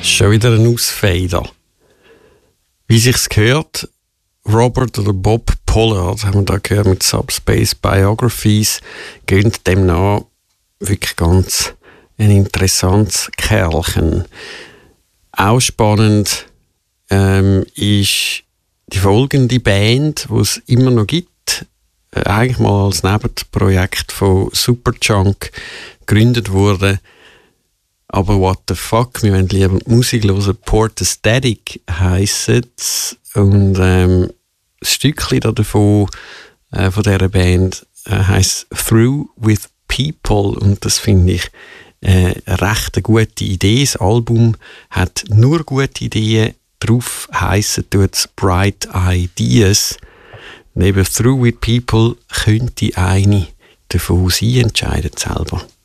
Schon wieder ein Ausfader. Wie sich's gehört, Robert oder Bob Pollard, haben wir da gehört mit Subspace Biographies, gehen dem nach wirklich ganz ein interessantes Kerlchen. Auch spannend ist die folgende Band, die es immer noch gibt, eigentlich mal als Nebenprojekt von Superchunk gegründet wurde. Aber what the fuck, wir wollen lieber Musik hören. Portastatic heisst es. Und das Stückchen davon, von dieser Band, heisst Through with People. Und das finde ich eine recht gute Idee. Das Album hat nur gute Ideen drauf, heissen tut's Bright Ideas. Neben Through with People könnte eine davon sein, entscheidet selber.